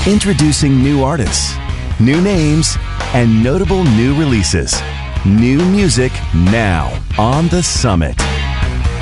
Introducing new artists, new names, and notable new releases. New music now on The Summit.